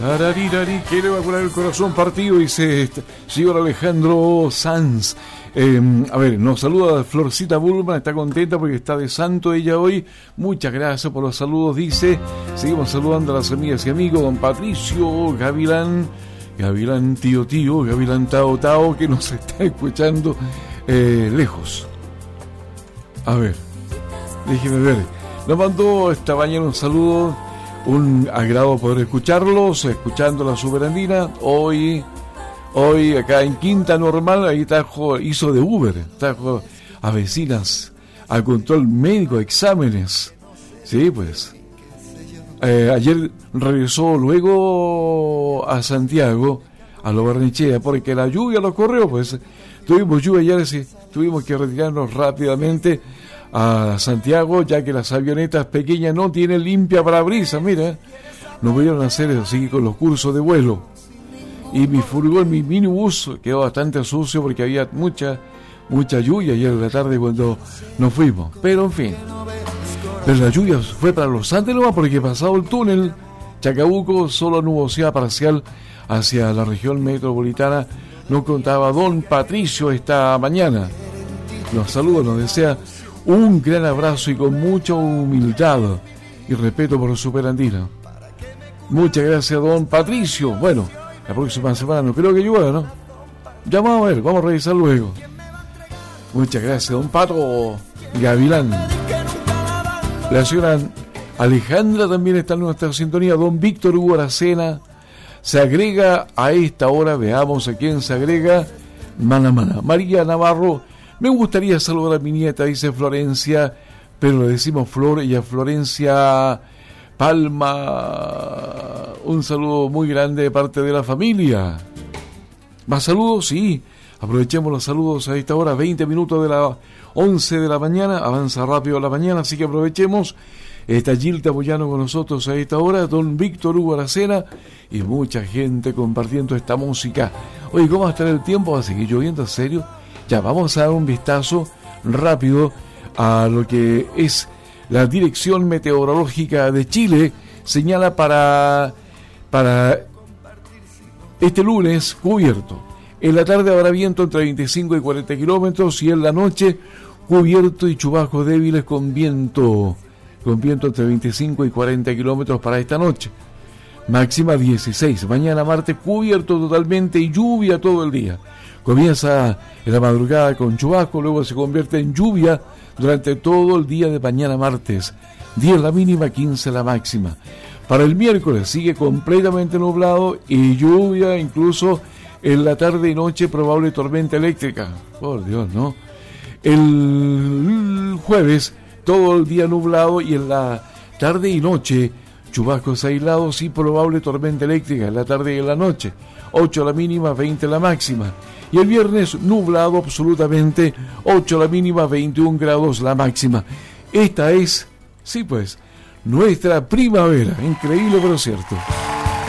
Tararirari, que le va a curar el corazón partido, dice señor Alejandro Sanz. A ver, nos saluda Florcita Bullman, está contenta porque está de santo ella hoy. Muchas gracias por los saludos, dice. Seguimos saludando a las amigas y amigos, don Patricio Gavilán, tío, Gavilán Tao, que nos está escuchando lejos. A ver, déjeme ver. Nos mandó esta mañana un saludo, un agrado poder escucharlos, escuchando la Superandina. Hoy acá en Quinta Normal, ahí hizo de Uber, trajo a vecinas al control médico, exámenes. Sí, pues. Ayer regresó luego a Santiago, a Lo Barnechea, porque la lluvia lo corrió, pues. Tuvimos lluvia ayer, sí, tuvimos que retirarnos rápidamente a Santiago, ya que las avionetas pequeñas no tienen limpia parabrisas, mira. Nos pudieron hacer así con los cursos de vuelo. Y mi furgón, mi minibús, quedó bastante sucio porque había mucha lluvia ayer en la tarde cuando nos fuimos. Pero en fin. Pero la lluvia fue para los Andes nomás, porque pasado el túnel Chacabuco, solo nubosidad parcial hacia la región metropolitana. Nos contaba don Patricio esta mañana. Los saludos, nos desea un gran abrazo y con mucha humildad y respeto por los Superandina. Muchas gracias, don Patricio. Bueno, la próxima semana no creo que llueva, ¿no? Ya vamos a ver, vamos a revisar luego. Muchas gracias, don Pato Gavilán. La señora Alejandra también está en nuestra sintonía. Don Víctor Hugo Aracena se agrega a esta hora. Veamos a quién se agrega. Mana. María Navarro. Me gustaría saludar a mi nieta, dice Florencia, pero le decimos Flor, ella Florencia Palma. Un saludo muy grande de parte de la familia. ¿Más saludos? Sí. Aprovechemos los saludos a esta hora, 20 minutos de las 11 de la mañana. Avanza rápido la mañana, así que aprovechemos. Está Gilda Moyano con nosotros a esta hora, don Víctor Hugo Aracena y mucha gente compartiendo esta música. Oye, ¿cómo va a estar el tiempo? ¿Va a seguir lloviendo? ¿En serio? Ya, vamos a dar un vistazo rápido a lo que es la Dirección Meteorológica de Chile. Señala para este lunes cubierto. En la tarde habrá viento entre 25 y 40 kilómetros y en la noche cubierto y chubascos débiles con viento entre 25 y 40 kilómetros para esta noche. Máxima 16. Mañana martes cubierto totalmente y lluvia todo el día. Comienza en la madrugada con chubasco, luego se convierte en lluvia durante todo el día de mañana martes. 10 la mínima, 15 la máxima. Para el miércoles sigue completamente nublado y lluvia incluso en la tarde y noche, probable tormenta eléctrica. Por Dios, ¿no? El jueves todo el día nublado y en la tarde y noche chubascos aislados y probable tormenta eléctrica en la tarde y en la noche. 8 la mínima, 20 la máxima. Y el viernes nublado absolutamente, 8 la mínima, 21 grados la máxima. Esta es, sí pues, nuestra primavera. Increíble pero cierto.